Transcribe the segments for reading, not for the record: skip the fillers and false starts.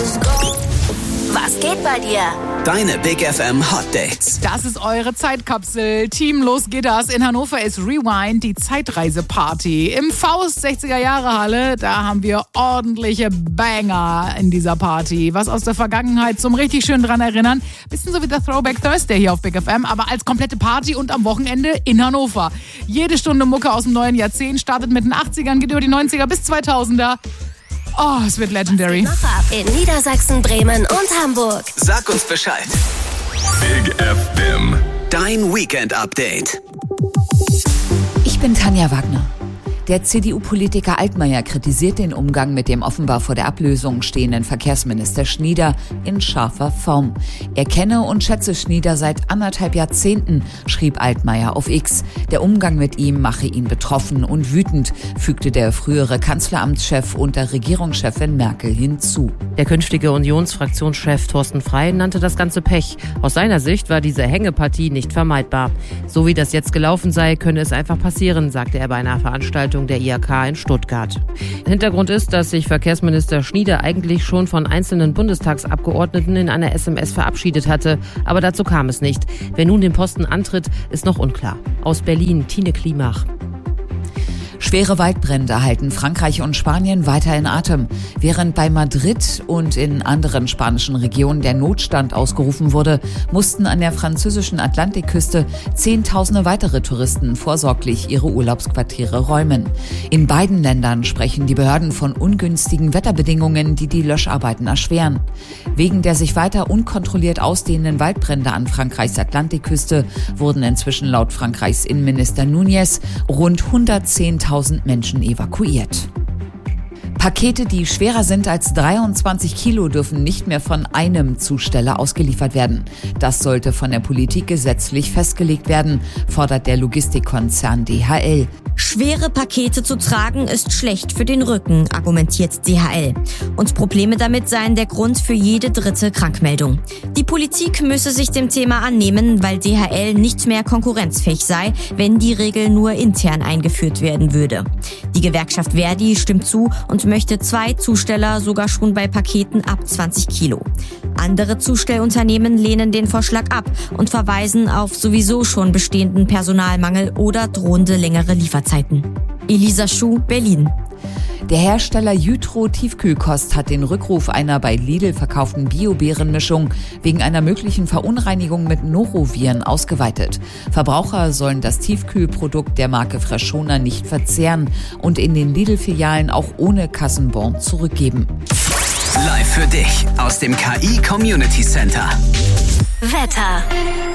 Was geht bei dir? Deine Big FM Hot Dates. Das ist eure Zeitkapsel. Team Los geht das. In Hannover ist Rewind, die Zeitreiseparty. Im Faust 60er-Jahre-Halle, da haben wir ordentliche Banger in dieser Party. Was aus der Vergangenheit zum richtig schön dran erinnern. Bisschen so wie der Throwback Thursday hier auf Big FM, aber als komplette Party und am Wochenende in Hannover. Jede Stunde Mucke aus dem neuen Jahrzehnt, startet mit den 80ern, geht über die 90er bis 2000er. Oh, es wird legendary. Noch ab in Niedersachsen, Bremen und Hamburg. Sag uns Bescheid. Big FM. Dein Weekend-Update. Ich bin Tanja Wagner. Der CDU-Politiker Altmaier kritisiert den Umgang mit dem offenbar vor der Ablösung stehenden Verkehrsminister Schnieder in scharfer Form. Er kenne und schätze Schnieder seit 1,5 Jahrzehnten, schrieb Altmaier auf X. Der Umgang mit ihm mache ihn betroffen und wütend, fügte der frühere Kanzleramtschef unter Regierungschefin Merkel hinzu. Der künftige Unionsfraktionschef Thorsten Frey nannte das Ganze Pech. Aus seiner Sicht war diese Hängepartie nicht vermeidbar. So wie das jetzt gelaufen sei, könne es einfach passieren, sagte er bei einer Veranstaltung der IHK in Stuttgart. Hintergrund ist, dass sich Verkehrsminister Schnieder eigentlich schon von einzelnen Bundestagsabgeordneten in einer SMS verabschiedet hatte. Aber dazu kam es nicht. Wer nun den Posten antritt, ist noch unklar. Aus Berlin, Tine Klimach. Schwere Waldbrände halten Frankreich und Spanien weiter in Atem. Während bei Madrid und in anderen spanischen Regionen der Notstand ausgerufen wurde, mussten an der französischen Atlantikküste Zehntausende weitere Touristen vorsorglich ihre Urlaubsquartiere räumen. In beiden Ländern sprechen die Behörden von ungünstigen Wetterbedingungen, die die Löscharbeiten erschweren. Wegen der sich weiter unkontrolliert ausdehnenden Waldbrände an Frankreichs Atlantikküste wurden inzwischen laut Frankreichs Innenminister Núñez rund 110.000 Menschen evakuiert. Pakete, die schwerer sind als 23 Kilo, dürfen nicht mehr von einem Zusteller ausgeliefert werden. Das sollte von der Politik gesetzlich festgelegt werden, fordert der Logistikkonzern DHL. Schwere Pakete zu tragen ist schlecht für den Rücken, argumentiert DHL. Und Probleme damit seien der Grund für jede dritte Krankmeldung. Die Politik müsse sich dem Thema annehmen, weil DHL nicht mehr konkurrenzfähig sei, wenn die Regel nur intern eingeführt werden würde. Die Gewerkschaft Verdi stimmt zu und möchte 2 Zusteller sogar schon bei Paketen ab 20 Kilo. Andere Zustellunternehmen lehnen den Vorschlag ab und verweisen auf sowieso schon bestehenden Personalmangel oder drohende längere Lieferzeiten. Elisa Schuh, Berlin. Der Hersteller Jytro Tiefkühlkost hat den Rückruf einer bei Lidl verkauften Bio-Beerenmischung wegen einer möglichen Verunreinigung mit Noroviren ausgeweitet. Verbraucher sollen das Tiefkühlprodukt der Marke Freshona nicht verzehren und in den Lidl-Filialen auch ohne Kassenbon zurückgeben. Live für dich aus dem KI Community Center. Wetter.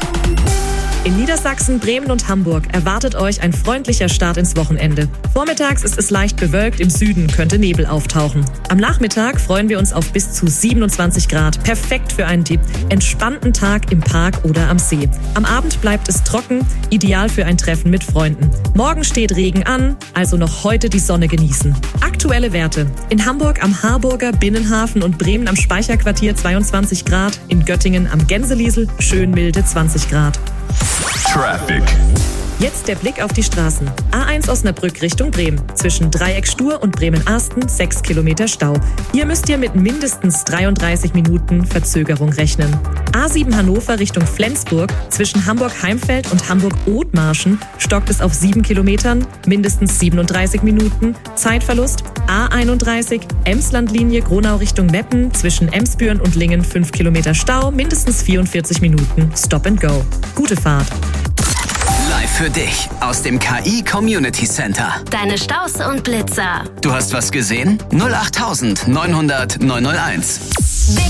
In Niedersachsen, Bremen und Hamburg erwartet euch ein freundlicher Start ins Wochenende. Vormittags ist es leicht bewölkt, im Süden könnte Nebel auftauchen. Am Nachmittag freuen wir uns auf bis zu 27 Grad. Perfekt für einen entspannten Tag im Park oder am See. Am Abend bleibt es trocken, ideal für ein Treffen mit Freunden. Morgen steht Regen an, also noch heute die Sonne genießen. Aktuelle Werte. In Hamburg am Harburger Binnenhafen und Bremen am Speicherquartier 22 Grad. In Göttingen am Gänseliesel schön milde 20 Grad. Traffic. Jetzt der Blick auf die Straßen. A1 Osnabrück Richtung Bremen. Zwischen Dreieck Stur und Bremen-Arsten 6 Kilometer Stau. Hier müsst ihr mit mindestens 33 Minuten Verzögerung rechnen. A7 Hannover Richtung Flensburg. Zwischen Hamburg-Heimfeld und Hamburg-Othmarschen stockt es auf 7 Kilometern, mindestens 37 Minuten. Zeitverlust. A31 Emslandlinie Gronau Richtung Meppen. Zwischen Emsbüren und Lingen 5 Kilometer Stau, mindestens 44 Minuten. Stop and go. Gute Fahrt. Live für dich aus dem KI Community Center. Deine Staus und Blitzer. Du hast was gesehen? 08900 901.